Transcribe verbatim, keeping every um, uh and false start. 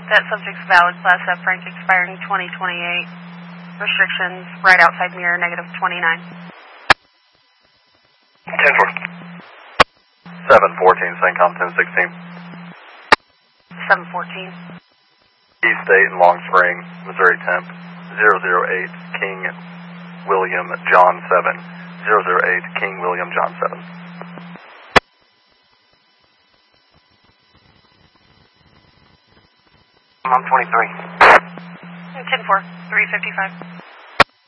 That subject's valid Class F rank expiring twenty twenty-eight. Restrictions right outside mirror negative twenty-nine. ten four. seven fourteen, CENTCOM ten sixteen. seven fourteen. East State and Long Spring, Missouri temp zero zero eight, King William John seven. zero zero eight, King William John seven. I'm twenty-three. ten four, three fifty-five.